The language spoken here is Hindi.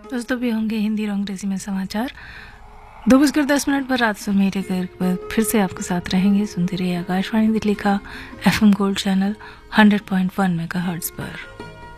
दोस्तों भी होंगे हिंदी और अंग्रेजी में समाचार। 2:10 पर रात से मेरे घर पर फिर से आपके साथ रहेंगे। सुनते रहिए आकाशवाणी दिल्ली का FM गोल्ड चैनल 100.1 मेगाहर्ट्ज पर।